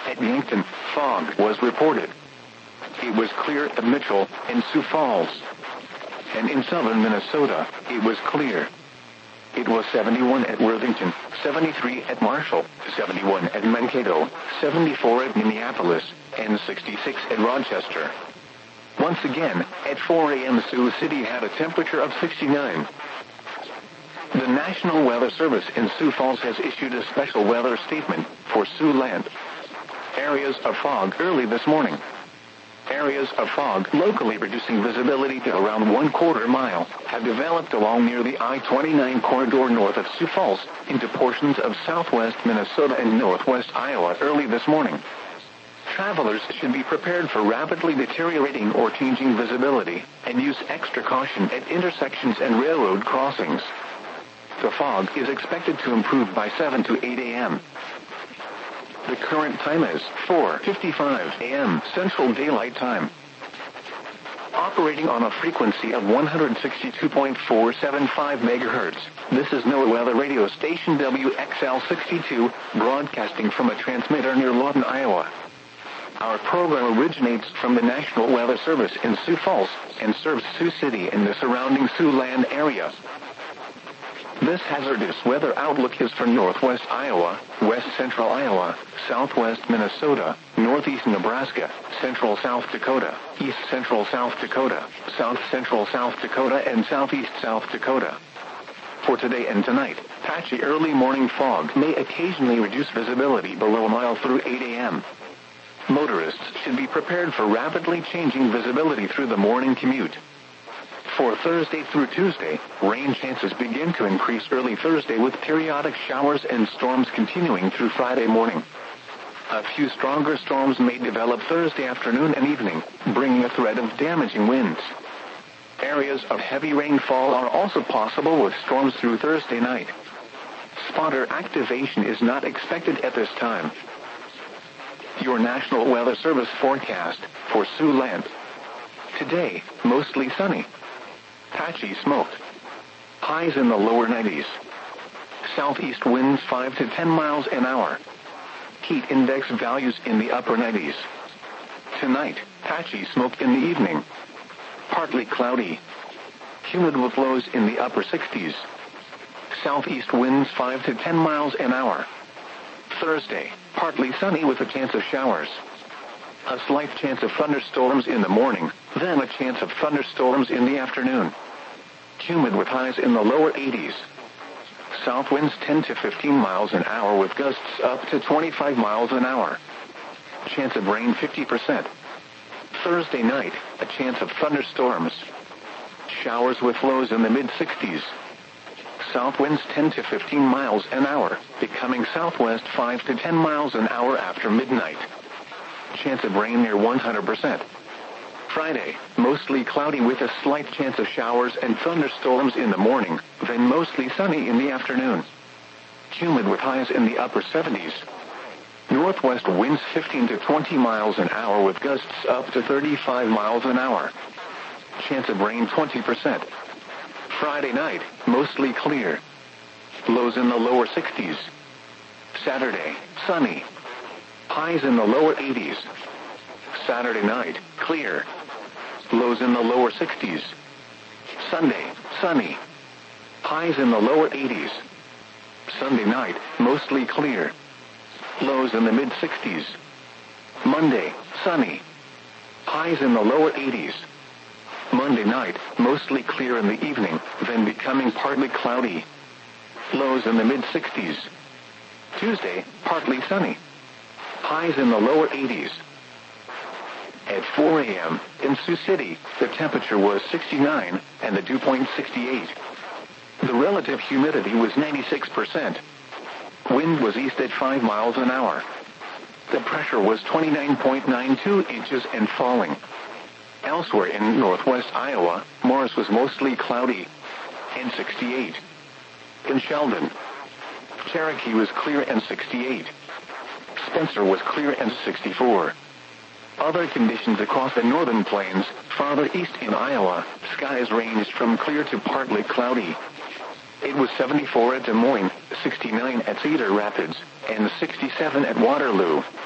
At Yankton, fog was reported. It was clear at Mitchell and Sioux Falls. And in southern Minnesota, it was clear. It was 71 at Worthington, 73 at Marshall, 71 at Mankato, 74 at Minneapolis, and 66 at Rochester. Once again, at 4 a.m. Sioux City had a temperature of 69. The National Weather Service in Sioux Falls has issued a special weather statement for Siouxland. Areas of fog early this morning. Areas of fog locally reducing visibility to around 1/4 mile have developed along near the I-29 corridor north of Sioux Falls into portions of southwest Minnesota and northwest Iowa early this morning. Travelers should be prepared for rapidly deteriorating or changing visibility and use extra caution at intersections and railroad crossings. The fog is expected to improve by 7 to 8 a.m. The current time is 4:55 a.m. Central Daylight Time. Operating on a frequency of 162.475 megahertz, this is NOAA Weather Radio Station WXL62, broadcasting from a transmitter near Lawton, Iowa. Our program originates from the National Weather Service in Sioux Falls and serves Sioux City and the surrounding Siouxland area. This hazardous weather outlook is for northwest Iowa, west central Iowa, southwest Minnesota, northeast Nebraska, central South Dakota, east central South Dakota, south central South Dakota, and southeast South Dakota. For today and tonight, patchy early morning fog may occasionally reduce visibility below a mile through 8 a.m. Motorists should be prepared for rapidly changing visibility through the morning commute. For Thursday through Tuesday, rain chances begin to increase early Thursday with periodic showers and storms continuing through Friday morning. A few stronger storms may develop Thursday afternoon and evening, bringing a threat of damaging winds. Areas of heavy rainfall are also possible with storms through Thursday night. Spotter activation is not expected at this time. Your National Weather Service forecast for Siouxland. Today, mostly sunny. Patchy smoke. Highs in the lower 90s. Southeast winds 5 to 10 miles an hour. Heat index values in the upper 90s. Tonight, patchy smoke in the evening. Partly cloudy. Humid with lows in the upper 60s. Southeast winds 5 to 10 miles an hour. Thursday, partly sunny with a chance of showers. A slight chance of thunderstorms in the morning, then a chance of thunderstorms in the afternoon. Humid with highs in the lower 80s. South winds 10 to 15 miles an hour with gusts up to 25 miles an hour. Chance of rain 50%. Thursday night, a chance of thunderstorms. Showers with lows in the mid-60s. South winds 10 to 15 miles an hour, becoming southwest 5 to 10 miles an hour after midnight. Chance of rain near 100%. Friday, mostly cloudy with a slight chance of showers and thunderstorms in the morning, then mostly sunny in the afternoon. Humid with highs in the upper 70s. Northwest winds 15 to 20 miles an hour with gusts up to 35 miles an hour. Chance of rain 20%. Friday night, mostly clear. Lows in the lower 60s. Saturday, sunny. Highs in the lower 80s. Saturday night, clear. Lows in the lower 60s. Sunday, sunny. Highs in the lower 80s. Sunday night, mostly clear. Lows in the mid-60s. Monday, sunny. Highs in the lower 80s. Monday night, mostly clear in the evening, then becoming partly cloudy. Lows in the mid-60s. Tuesday, partly sunny. Highs in the lower 80s. At 4 a.m. in Sioux City, the temperature was 69 and the dew point 68. The relative humidity was 96%. Wind was east at 5 miles an hour. The pressure was 29.92 inches and falling. Elsewhere in northwest Iowa, Morris was mostly cloudy and 68. In Sheldon, Cherokee was clear and 68. Spencer was clear and 64. Other conditions across the northern plains, farther east in Iowa, skies ranged from clear to partly cloudy. It was 74 at Des Moines, 69 at Cedar Rapids, and 67 at Waterloo.